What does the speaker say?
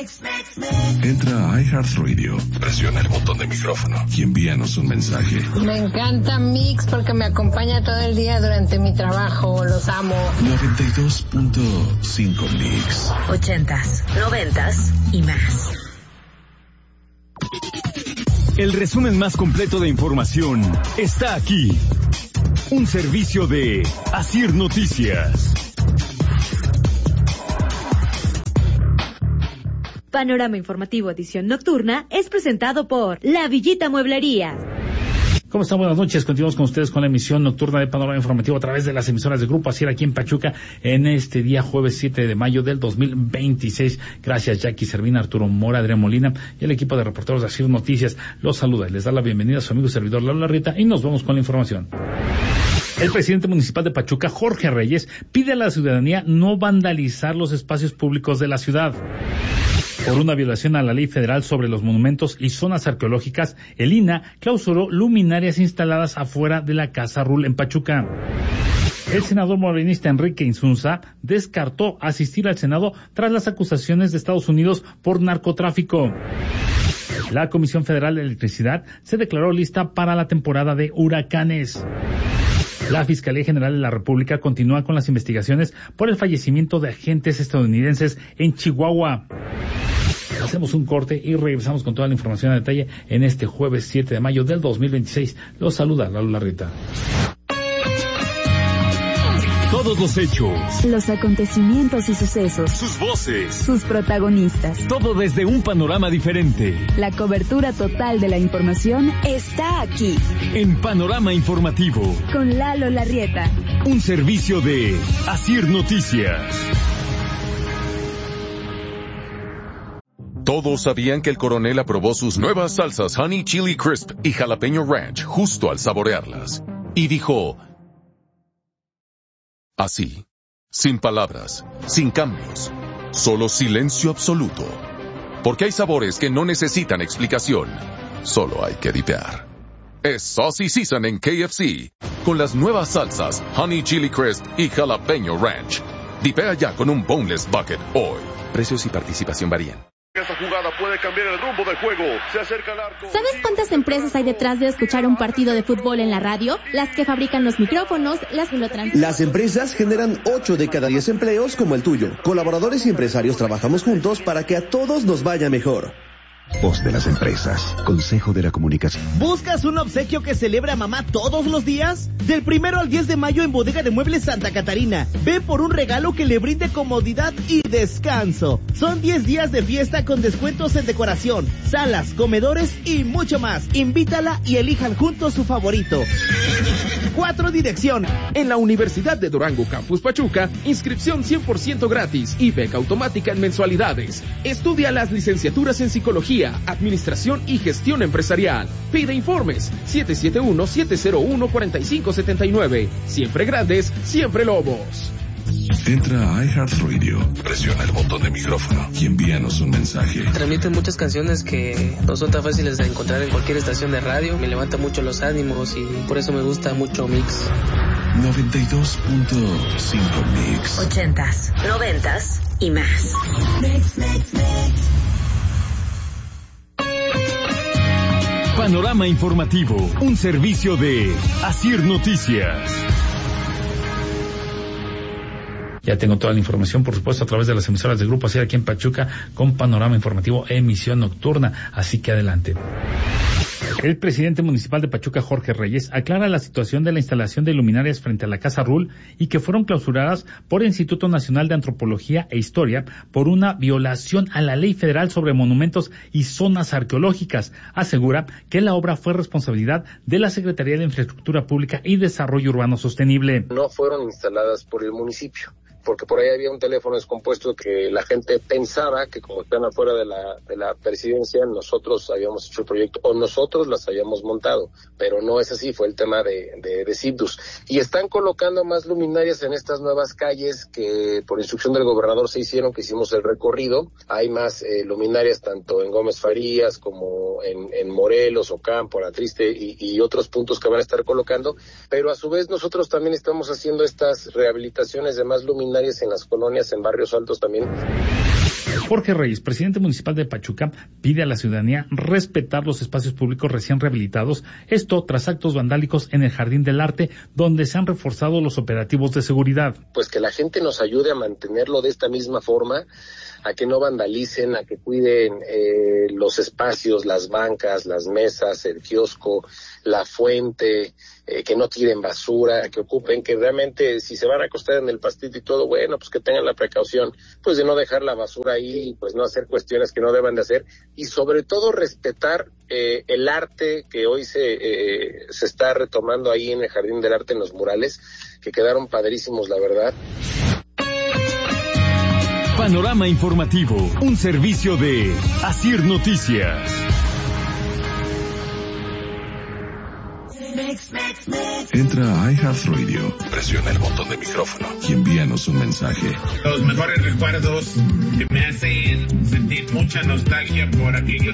Entra a iHeartRadio, presiona el botón de micrófono y envíanos un mensaje. Me encanta Mix porque me acompaña todo el día durante mi trabajo. Los amo. 92.5 Mix. 80s, 90s y más. El resumen más completo de información está aquí. Un servicio de Asir Noticias. Panorama Informativo Edición Nocturna es presentado por La Villita Mueblería. ¿Cómo están? Buenas noches. Continuamos con ustedes con la emisión nocturna de Panorama Informativo a través de las emisoras de Grupo Asir aquí en Pachuca en este día jueves 7 de mayo del 2026. Gracias Jackie Servina, Arturo Mora, Adrián Molina y el equipo de reporteros de Asir Noticias. Los saluda y les da la bienvenida a su amigo y servidor Lalo Larrieta y nos vamos con la información. El presidente municipal de Pachuca, Jorge Reyes, pide a la ciudadanía no vandalizar los espacios públicos de la ciudad. Por una violación a la ley federal sobre los monumentos y zonas arqueológicas, el INAH clausuró luminarias instaladas afuera de la Casa Rul en Pachuca. El senador morenista Enrique Insunza descartó asistir al Senado tras las acusaciones de Estados Unidos por narcotráfico. La Comisión Federal de Electricidad se declaró lista para la temporada de huracanes. La Fiscalía General de la República continúa con las investigaciones por el fallecimiento de agentes estadounidenses en Chihuahua. Hacemos un corte y regresamos con toda la información a detalle en este jueves 7 de mayo del 2026. Los saluda Lalo Larrieta. Todos los hechos, los acontecimientos y sucesos, sus voces, sus protagonistas, todo desde un panorama diferente. La cobertura total de la información está aquí. En Panorama Informativo, con Lalo Larrieta. Un servicio de Asir Noticias. Todos sabían que el coronel aprobó sus nuevas salsas Honey Chili Crisp y Jalapeño Ranch justo al saborearlas. Y dijo... así, sin palabras, sin cambios, solo silencio absoluto. Porque hay sabores que no necesitan explicación, solo hay que dipear. Es Saucy Season en KFC, con las nuevas salsas Honey Chili Crisp y Jalapeño Ranch. Dipea ya con un Boneless Bucket hoy. Precios y participación varían. Esta jugada puede cambiar el rumbo del juego. Se acerca al arco. ¿Sabes cuántas empresas hay detrás de escuchar un partido de fútbol en la radio? Las que fabrican los micrófonos, las que lo transmiten. Las empresas generan 8 de cada 10 empleos como el tuyo. Colaboradores y empresarios trabajamos juntos para que a todos nos vaya mejor. Voz de las empresas. Consejo de la Comunicación. ¿Buscas un obsequio que celebre a mamá todos los días? Del 1 al 10 de mayo en Bodega de Muebles Santa Catarina. Ve por un regalo que le brinde comodidad y descanso. Son 10 días de fiesta con descuentos en decoración, salas, comedores y mucho más. Invítala y elijan juntos su favorito. 4 dirección. En la Universidad de Durango Campus Pachuca, inscripción 100% gratis y beca automática en mensualidades. Estudia las licenciaturas en Psicología, Administración y Gestión Empresarial. Pide informes 771-701-4579. Siempre grandes, siempre lobos. Entra a iHeartRadio, presiona el botón de micrófono y envíanos un mensaje. Transmiten muchas canciones que no son tan fáciles de encontrar en cualquier estación de radio. Me levanta mucho los ánimos y por eso me gusta mucho Mix. 92.5 Mix. 80s, 90s y más. Mix. Panorama Informativo, un servicio de Asir Noticias. Ya tengo toda la información, por supuesto, a través de las emisoras de Grupo Asir aquí en Pachuca, con Panorama Informativo, emisión nocturna. Así que adelante. El presidente municipal de Pachuca, Jorge Reyes, aclara la situación de la instalación de luminarias frente a la Casa Rul y que fueron clausuradas por el Instituto Nacional de Antropología e Historia por una violación a la ley federal sobre monumentos y zonas arqueológicas. Asegura que la obra fue responsabilidad de la Secretaría de Infraestructura Pública y Desarrollo Urbano Sostenible. No fueron instaladas por el municipio, porque por ahí había un teléfono descompuesto que la gente pensaba que como están afuera de la presidencia, nosotros habíamos hecho el proyecto o nosotros las habíamos montado, pero no es así, fue el tema de CIPDUS. Y están colocando más luminarias en estas nuevas calles que por instrucción del gobernador se hicieron, que hicimos el recorrido. Hay más luminarias tanto en Gómez Farías como en Morelos, Ocampo, La Triste y otros puntos que van a estar colocando, pero a su vez nosotros también estamos haciendo estas rehabilitaciones de más luminarias en las colonias, en barrios altos también. Jorge Reyes, presidente municipal de Pachuca, pide a la ciudadanía respetar los espacios públicos recién rehabilitados, esto tras actos vandálicos en el Jardín del Arte, donde se han reforzado los operativos de seguridad. Pues que la gente nos ayude a mantenerlo de esta misma forma, a que no vandalicen, a que cuiden los espacios, las bancas, las mesas, el kiosco, la fuente, que no tiren basura, que ocupen, que realmente si se van a acostar en el pastito y todo, bueno, pues que tengan la precaución, pues de no dejar la basura ahí, pues no hacer cuestiones que no deban de hacer, y sobre todo respetar el arte que hoy se está retomando ahí en el Jardín del Arte, en los murales, que quedaron padrísimos, la verdad. Panorama informativo, un servicio de Asir Noticias. Entra a iHeartRadio, presiona el botón de micrófono y envíanos un mensaje. Los mejores recuerdos que me hacen sentir mucha nostalgia por aquellos